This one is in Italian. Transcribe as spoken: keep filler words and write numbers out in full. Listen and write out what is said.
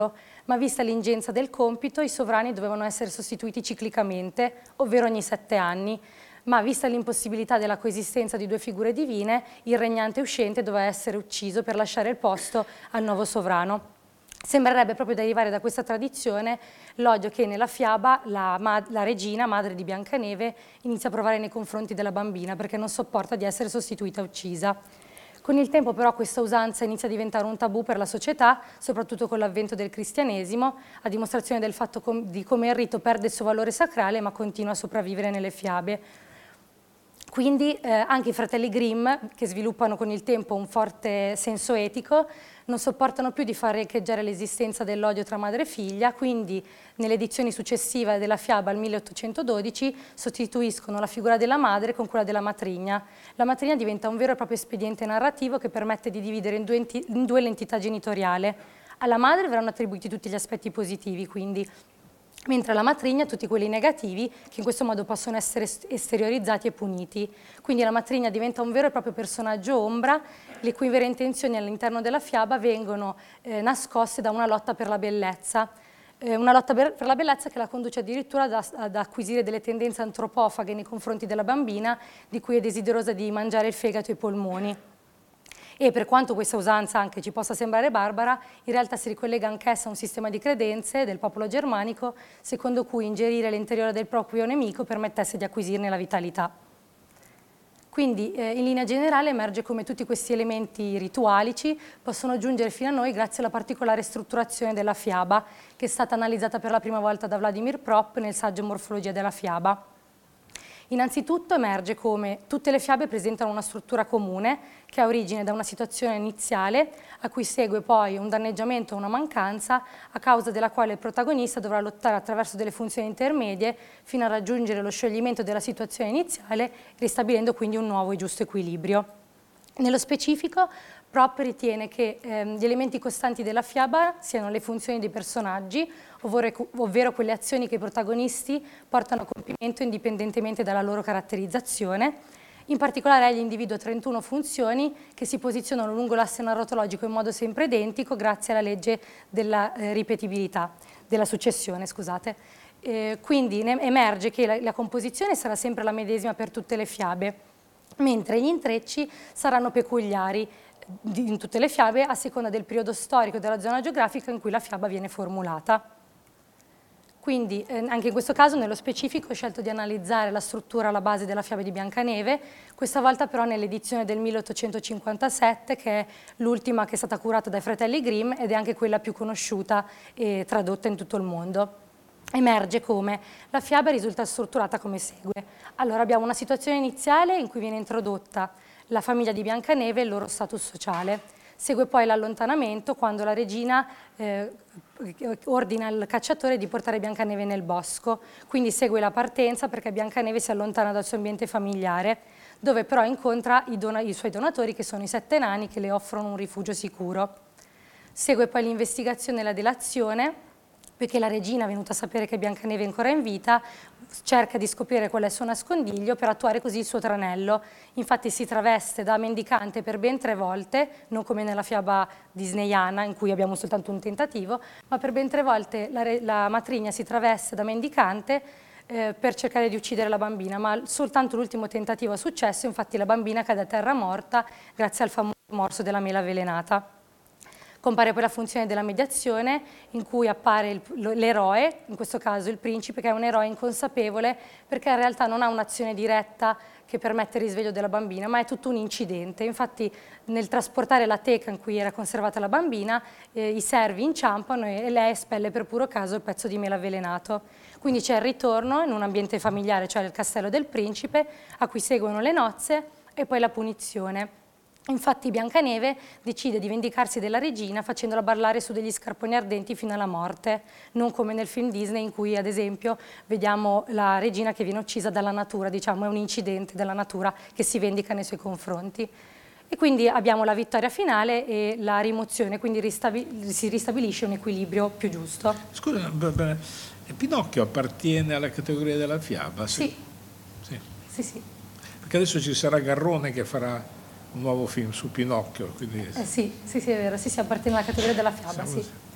ma vista l'ingenza del compito, i sovrani dovevano essere sostituiti ciclicamente, ovvero ogni sette anni, ma vista l'impossibilità della coesistenza di due figure divine, il regnante uscente doveva essere ucciso per lasciare il posto al nuovo sovrano. Sembrerebbe proprio derivare da questa tradizione l'odio che nella fiaba la, la regina, madre di Biancaneve, inizia a provare nei confronti della bambina perché non sopporta di essere sostituita e uccisa. Con il tempo però questa usanza inizia a diventare un tabù per la società, soprattutto con l'avvento del cristianesimo, a dimostrazione del fatto com di come il rito perde il suo valore sacrale ma continua a sopravvivere nelle fiabe. Quindi eh, anche i fratelli Grimm, che sviluppano con il tempo un forte senso etico, non sopportano più di far echeggiare l'esistenza dell'odio tra madre e figlia, quindi nelle edizioni successive della fiaba al milleottocentododici sostituiscono la figura della madre con quella della matrigna. La matrigna diventa un vero e proprio espediente narrativo che permette di dividere in due, in due l'entità genitoriale. Alla madre verranno attribuiti tutti gli aspetti positivi, quindi, mentre alla matrigna tutti quelli negativi che in questo modo possono essere esteriorizzati e puniti. Quindi la matrigna diventa un vero e proprio personaggio ombra, le cui vere intenzioni all'interno della fiaba vengono eh, nascoste da una lotta per la bellezza. Eh, una lotta per, per la bellezza che la conduce addirittura ad, ad acquisire delle tendenze antropofaghe nei confronti della bambina, di cui è desiderosa di mangiare il fegato e i polmoni. E per quanto questa usanza anche ci possa sembrare barbara, in realtà si ricollega anch'essa a un sistema di credenze del popolo germanico, secondo cui ingerire l'interiore del proprio nemico permettesse di acquisirne la vitalità. Quindi eh, in linea generale emerge come tutti questi elementi ritualici possono giungere fino a noi grazie alla particolare strutturazione della fiaba, che è stata analizzata per la prima volta da Vladimir Propp nel saggio Morfologia della fiaba. Innanzitutto emerge come tutte le fiabe presentano una struttura comune che ha origine da una situazione iniziale a cui segue poi un danneggiamento o una mancanza a causa della quale il protagonista dovrà lottare attraverso delle funzioni intermedie fino a raggiungere lo scioglimento della situazione iniziale, ristabilendo quindi un nuovo e giusto equilibrio. Nello specifico, Propp ritiene che ehm, gli elementi costanti della fiaba siano le funzioni dei personaggi, ovvero, ovvero quelle azioni che i protagonisti portano a compimento indipendentemente dalla loro caratterizzazione. In particolare egli individua trentuno funzioni che si posizionano lungo l'asse narratologico in modo sempre identico grazie alla legge della eh, ripetibilità, della successione, scusate. Eh, quindi emerge che la, la composizione sarà sempre la medesima per tutte le fiabe, mentre gli intrecci saranno peculiari in tutte le fiabe a seconda del periodo storico e della zona geografica in cui la fiaba viene formulata. Quindi eh, anche in questo caso nello specifico ho scelto di analizzare la struttura alla base della fiaba di Biancaneve, questa volta però nell'edizione del milleottocentocinquantasette, che è l'ultima che è stata curata dai fratelli Grimm ed è anche quella più conosciuta e tradotta in tutto il mondo. Emerge come la fiaba risulta strutturata come segue. Allora abbiamo una situazione iniziale in cui viene introdotta la famiglia di Biancaneve e il loro status sociale. Segue poi l'allontanamento quando la regina eh, ordina al cacciatore di portare Biancaneve nel bosco, quindi segue la partenza perché Biancaneve si allontana dal suo ambiente familiare, dove però incontra i, i suoi donatori che sono i sette nani che le offrono un rifugio sicuro. Segue poi l'investigazione e la delazione, perché la regina, venuta a sapere che Biancaneve è ancora in vita, cerca di scoprire qual è il suo nascondiglio per attuare così il suo tranello. Infatti si traveste da mendicante per ben tre volte, non come nella fiaba disneyana in cui abbiamo soltanto un tentativo, ma per ben tre volte la, la matrigna si traveste da mendicante eh, per cercare di uccidere la bambina, ma soltanto l'ultimo tentativo ha successo, infatti la bambina cade a terra morta grazie al famoso morso della mela avvelenata. Compare poi la funzione della mediazione in cui appare l'eroe, in questo caso il principe, che è un eroe inconsapevole perché in realtà non ha un'azione diretta che permette il risveglio della bambina, ma è tutto un incidente. Infatti nel trasportare la teca in cui era conservata la bambina, eh, i servi inciampano e lei espelle per puro caso il pezzo di mela avvelenato. Quindi c'è il ritorno in un ambiente familiare, cioè il castello del principe, a cui seguono le nozze e poi la punizione. Infatti Biancaneve decide di vendicarsi della regina facendola ballare su degli scarponi ardenti fino alla morte, non come nel film Disney in cui ad esempio vediamo la regina che viene uccisa dalla natura, diciamo è un incidente della natura che si vendica nei suoi confronti. E quindi abbiamo la vittoria finale e la rimozione, quindi ristabi- si ristabilisce un equilibrio più giusto. Scusa, Pinocchio appartiene alla categoria della fiaba? Sì. Sì. Sì, sì. Perché adesso ci sarà Garrone che farà un nuovo film su Pinocchio. Quindi... Eh sì, sì, sì, è vero, sì, sì, appartiene alla categoria della fiaba, Siamo... sì.